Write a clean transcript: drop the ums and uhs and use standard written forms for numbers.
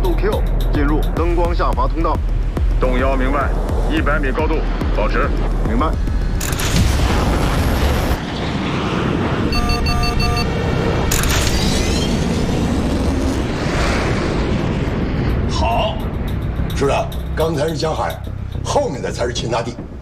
度 Q， 进入灯光下滑通道。 动摇明白，100米高度，保持。 明白。 好，师长，刚才是江海，后面的才是秦大帝。